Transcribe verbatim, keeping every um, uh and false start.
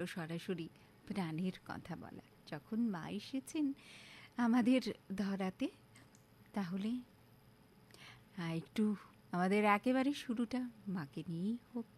সরাসরি প্রাণের কথা বলা। যখন মা এসেছেন আমাদের ধরাতে, তাহলে একটু আমাদের একেবারে শুরুটা মাকে নিয়েই হোক।